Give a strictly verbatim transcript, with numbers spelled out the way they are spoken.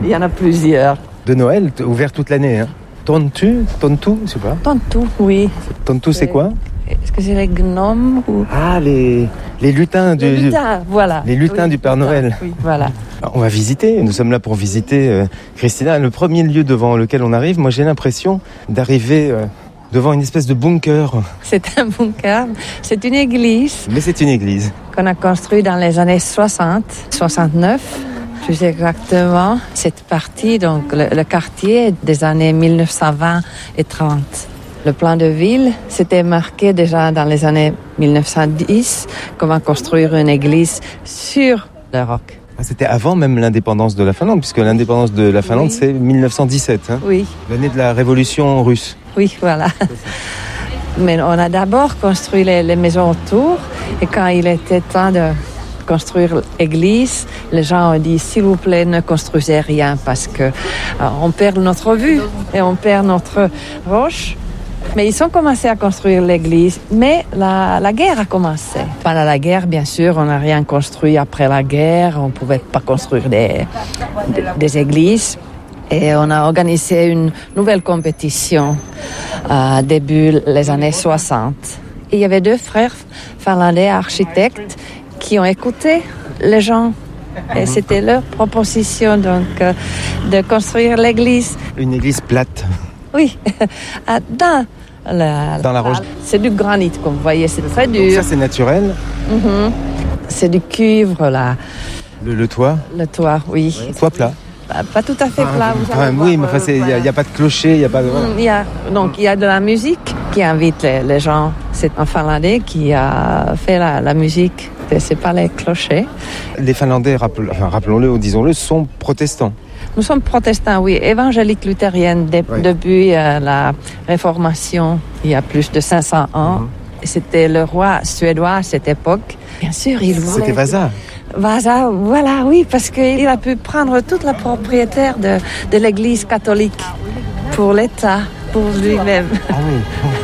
Il y en a plusieurs. De Noël, t- ouvert toute l'année. Hein. Tontu, Tontu, je sais pas. Tontu, oui. Tontu, c'est quoi? Est-ce que c'est les gnomes ou... Ah, les, les lutins du... Les lutins, voilà. Les lutins Oui, du Père Noël. Oui, voilà. On va visiter, nous sommes là pour visiter, euh, Christina. Le premier lieu devant lequel on arrive, moi j'ai l'impression d'arriver euh, devant une espèce de bunker. C'est un bunker, c'est une église Mais c'est une église. qu'on a construite dans les années soixante, soixante-neuf, plus exactement. Cette partie, donc le, le quartier des années mille neuf cent vingt et trente. Le plan de ville, c'était marqué déjà dans les années mille neuf cent dix, comment construire une église sur le roc. Ah, c'était avant même l'indépendance de la Finlande, puisque l'indépendance de la Finlande, Oui. c'est mille neuf cent dix-sept, hein, Oui, l'année de la révolution russe. oui, voilà. Mais on a d'abord construit les, les maisons autour, et quand il était temps de construire l'église, les gens ont dit s'il vous plaît ne construisez rien parce que euh, on perd notre vue et on perd notre roche. Mais ils ont commencé à construire l'église, mais la, la guerre a commencé. Pendant la guerre, bien sûr, on n'a rien construit après la guerre, on ne pouvait pas construire des, des, des églises. Et on a organisé une nouvelle compétition euh, début les années soixante. Et il y avait deux frères finlandais architectes qui ont écouté les gens. Et c'était leur proposition donc euh, de construire l'église. Une église plate. Oui, Ah, dans la, Dans la roche. C'est du granit, comme vous voyez, c'est très Donc dur. ça c'est naturel. Mhm. C'est du cuivre, là. Le, le toit, Le toit, oui. toit plat. Pas, pas tout à fait plat. vous Quand allez même, voir, oui, mais enfin, euh, il n'y a, voilà. y a pas de clocher, il n'y a pas de... voilà. Mm, il y a, donc il y a de la musique qui invite les, les gens. C'est un Finlandais qui a fait la, la musique. C'est pas les clochers. Les Finlandais, rappel- enfin, rappelons-le ou disons-le, sont protestants. Nous sommes protestants, oui, évangéliques luthériennes de- Oui. depuis euh, la Réformation, il y a plus de cinq cents ans. Mhm. C'était le roi suédois à cette époque. Bien sûr, il voulait... C'était Vasa. Vasa, voilà, oui, parce qu'il a pu prendre toute la propriété de, de l'église catholique pour l'État, pour lui-même. Ah oui.